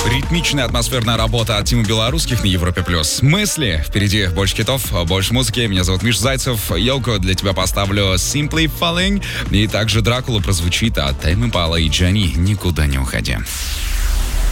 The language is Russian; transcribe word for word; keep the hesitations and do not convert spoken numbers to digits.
Ритмичная атмосферная работа от Тимы Белорусских на Европе+. Мысли. Впереди больше хитов, больше музыки. Меня зовут Миша Зайцев. Йоко, для тебя поставлю Simply Falling. И также Дракула прозвучит от Тайм Импала и Джани. Никуда не уходи.